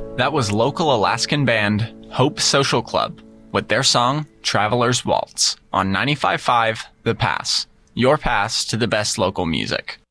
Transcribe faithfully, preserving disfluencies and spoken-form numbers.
That was local Alaskan band Hope Social Club with their song Traveler's Waltz on ninety-five point five The Pass, your pass to the best local music.